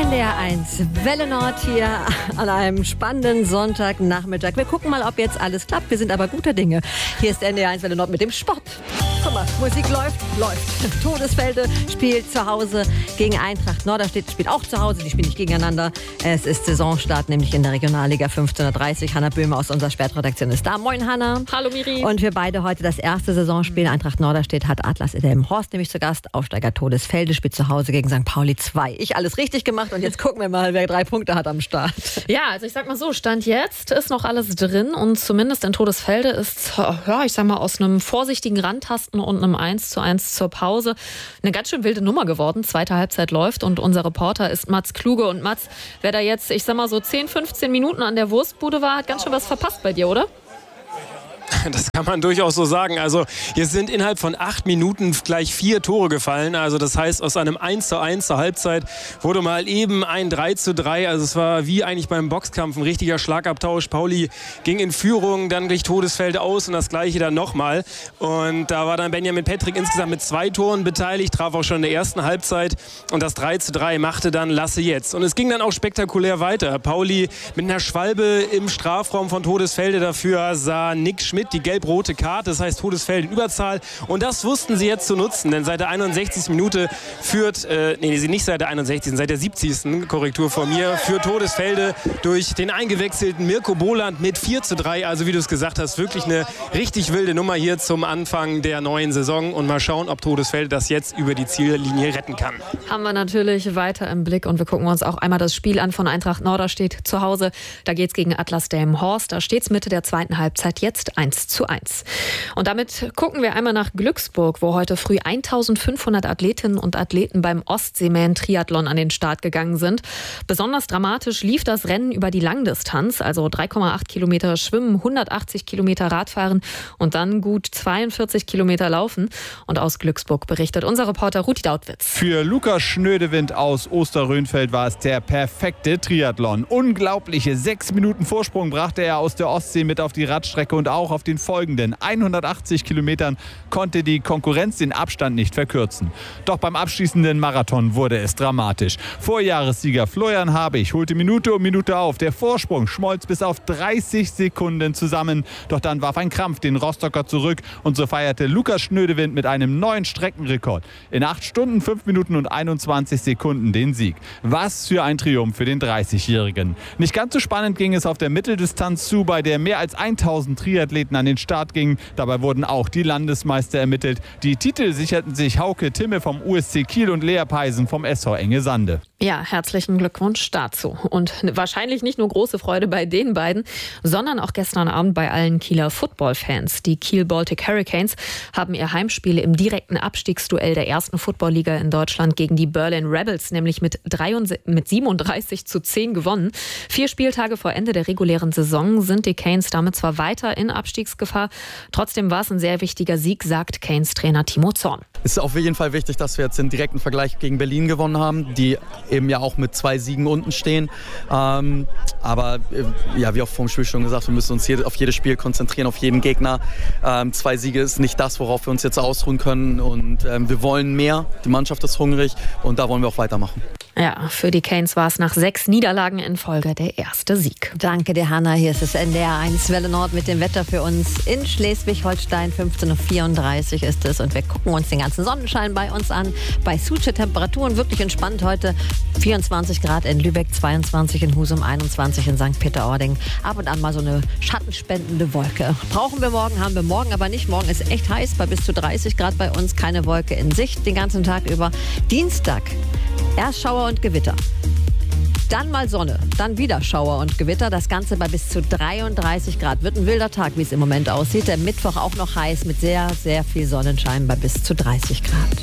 NDR 1 Welle Nord hier an einem spannenden Sonntagnachmittag. Wir gucken mal, ob jetzt alles klappt. Wir sind aber guter Dinge. Hier ist NDR 1 Welle Nord mit dem Sport. Guck mal, Musik läuft. Todesfelde spielt zu Hause gegen Eintracht Norderstedt, spielt auch zu Hause, die spielen nicht gegeneinander. Es ist Saisonstart, nämlich in der Regionalliga 15:30 Uhr. Hanna Böhme aus unserer Sportredaktion ist da. Moin, Hanna. Hallo, Miri. Und wir beide heute das erste Saisonspiel. Eintracht Norderstedt hat Atlas Delmenhorst nämlich zu Gast. Aufsteiger Todesfelde spielt zu Hause gegen St. Pauli 2. Ich alles richtig gemacht und jetzt gucken wir mal, wer 3 Punkte hat am Start. Ja, also ich sag mal so, Stand jetzt ist noch alles drin und zumindest in Todesfelde ist, ja, ich sag mal, aus einem vorsichtigen Rantasten und einem 1:1 zur Pause eine ganz schön wilde Nummer geworden. Zweite Halbzeit läuft und unser Reporter ist Mats Kluge. Und Mats, wer da jetzt, ich sag mal so 10, 15 Minuten an der Wurstbude war, hat ganz schön was verpasst bei dir, oder? Das kann man durchaus so sagen. Also hier sind innerhalb von 8 Minuten gleich 4 Tore gefallen. Also das heißt, aus einem 1:1 zur Halbzeit wurde mal eben ein 3:3. Also es war wie eigentlich beim Boxkampf ein richtiger Schlagabtausch. Pauli ging in Führung, dann glich Todesfelde aus und das Gleiche dann nochmal. Und da war dann Benjamin Petrik insgesamt mit 2 Toren beteiligt, traf auch schon in der ersten Halbzeit. Und das 3:3 machte dann Lasse jetzt. Und es ging dann auch spektakulär weiter. Pauli mit einer Schwalbe im Strafraum von Todesfelde. Dafür sah Nick Schmidt die gelb-rote Karte, das heißt Todesfelde in Überzahl. Und das wussten sie jetzt zu nutzen, denn seit der 61. Minute führt, nicht seit der 61., seit der 70. Korrektur von mir, führt Todesfelde durch den eingewechselten Mirko Boland mit 4:3. Also wie du es gesagt hast, wirklich eine richtig wilde Nummer hier zum Anfang der neuen Saison. Und mal schauen, ob Todesfelde das jetzt über die Ziellinie retten kann. Haben wir natürlich weiter im Blick und wir gucken uns auch einmal das Spiel an von Eintracht Norderstedt zu Hause. Da geht es gegen Atlas Delmenhorst. Da steht es Mitte der zweiten Halbzeit jetzt 1:1. Und damit gucken wir einmal nach Glücksburg, wo heute früh 1500 Athletinnen und Athleten beim Ostseeman-Triathlon an den Start gegangen sind. Besonders dramatisch lief das Rennen über die Langdistanz, also 3,8 Kilometer Schwimmen, 180 Kilometer Radfahren und dann gut 42 Kilometer Laufen. Und aus Glücksburg berichtet unser Reporter Rudi Dautwitz. Für Lukas Schnödewind aus Osterrönfeld war es der perfekte Triathlon. Unglaubliche 6 Minuten Vorsprung brachte er aus der Ostsee mit auf die Radstrecke und auch auf den folgenden 180 Kilometern konnte die Konkurrenz den Abstand nicht verkürzen. Doch beim abschließenden Marathon wurde es dramatisch. Vorjahressieger Florian Habich holte Minute um Minute auf. Der Vorsprung schmolz bis auf 30 Sekunden zusammen. Doch dann warf ein Krampf den Rostocker zurück und so feierte Lukas Schnödewind mit einem neuen Streckenrekord. In 8 Stunden, 5 Minuten und 21 Sekunden den Sieg. Was für ein Triumph für den 30-Jährigen. Nicht ganz so spannend ging es auf der Mitteldistanz zu, bei der mehr als 1000 Triathleten an den Start gingen. Dabei wurden auch die Landesmeister ermittelt. Die Titel sicherten sich Hauke Timme vom USC Kiel und Lea Peisen vom SV Enge Sande. Ja, herzlichen Glückwunsch dazu. Und wahrscheinlich nicht nur große Freude bei den beiden, sondern auch gestern Abend bei allen Kieler Football-Fans. Die Kiel Baltic Hurricanes haben ihr Heimspiel im direkten Abstiegsduell der ersten Footballliga in Deutschland gegen die Berlin Rebels nämlich mit 37:10 gewonnen. 4 Spieltage vor Ende der regulären Saison sind die Canes damit zwar weiter in Abstiegsgefahr. Trotzdem war es ein sehr wichtiger Sieg, sagt Canes Trainer Timo Zorn. Es ist auf jeden Fall wichtig, dass wir jetzt den direkten Vergleich gegen Berlin gewonnen haben, die eben ja auch mit 2 Siegen unten stehen. Aber ja, wie auch vor dem Spiel schon gesagt, wir müssen uns auf jedes Spiel konzentrieren, auf jeden Gegner. 2 Siege ist nicht das, worauf wir uns jetzt ausruhen können. Und wir wollen mehr. Die Mannschaft ist hungrig und da wollen wir auch weitermachen. Ja, für die Canes war es nach 6 Niederlagen in Folge der erste Sieg. Danke dir, Hanna. Hier ist das NDR 1 Welle Nord mit dem Wetter für uns in Schleswig-Holstein. 15:34 Uhr ist es und wir gucken uns den ganzen Sonnenschein bei uns an. Bei Suche Temperaturen wirklich entspannt heute. 24 Grad in Lübeck, 22 in Husum, 21 in St. Peter-Ording. Ab und an mal so eine schattenspendende Wolke. Brauchen wir morgen, haben wir morgen aber nicht. Morgen ist echt heiß, bei bis zu 30 Grad bei uns. Keine Wolke in Sicht den ganzen Tag über. Dienstag, erst Schauer und Gewitter. Dann mal Sonne, dann wieder Schauer und Gewitter. Das Ganze bei bis zu 33 Grad. Wird ein wilder Tag, wie es im Moment aussieht. Der Mittwoch auch noch heiß mit sehr, sehr viel Sonnenschein bei bis zu 30 Grad.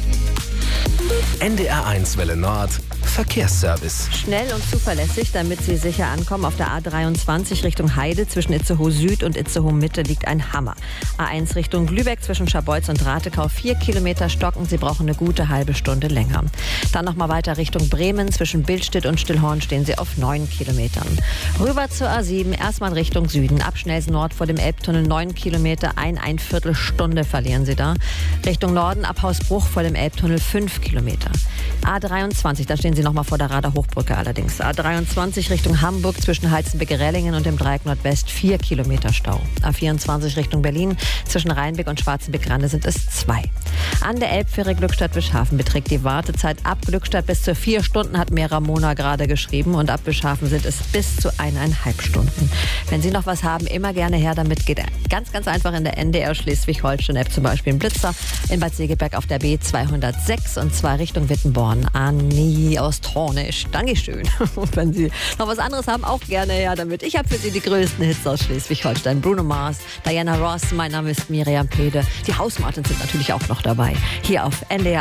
NDR 1 Welle Nord Verkehrsservice. Schnell und zuverlässig, damit Sie sicher ankommen. Auf der A23 Richtung Heide zwischen Itzehoe Süd und Itzehoe Mitte liegt ein Hammer. A1 Richtung Lübeck zwischen Scharbeutz und Ratekau 4 Kilometer stocken. Sie brauchen eine gute halbe Stunde länger. Dann nochmal weiter Richtung Bremen. Zwischen Bildstedt und Stillhorn stehen Sie auf 9 Kilometern. Rüber zur A7, erstmal Richtung Süden. Ab Schnelsen Nord vor dem Elbtunnel 9 Kilometer, ein Viertelstunde verlieren Sie da. Richtung Norden ab Hausbruch vor dem Elbtunnel 5 Kilometer. A23, da stehen Sie Sie nochmal vor der Rader Hochbrücke allerdings. A23 Richtung Hamburg zwischen Heizenbeck-Rellingen und dem Dreieck Nordwest 4 Kilometer Stau. A24 Richtung Berlin zwischen Rheinbeck und Schwarzenbeck-Grande sind es 2. An der Elbfähre Glückstadt-Bischhafen beträgt die Wartezeit ab Glückstadt bis zu 4 Stunden, hat Mera Mona gerade geschrieben. Und ab Bischhafen sind es bis zu 1,5 Stunden. Wenn Sie noch was haben, immer gerne her damit. Geht ganz, ganz einfach in der NDR Schleswig-Holstein-App, zum Beispiel in Blitzer in Bad Segeberg auf der B206 und zwar Richtung Wittenborn. Anni aus Tornisch. Dankeschön. Und wenn Sie noch was anderes haben, auch gerne her damit. Ich habe für Sie die größten Hits aus Schleswig-Holstein. Bruno Mars, Diana Ross, mein Name ist Miriam Pede. Die Hausmartins sind natürlich auch noch dabei. Hier auf NDR